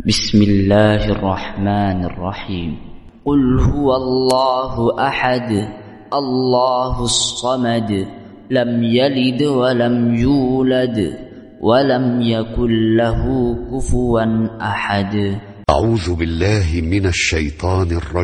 بسم الله الرحمن الرحيم. قل هو الله أحد الله الصمد لم يلد ولم يولد ولم يكن له كفوا أحد. أعوذ بالله من الشيطان الرجيم.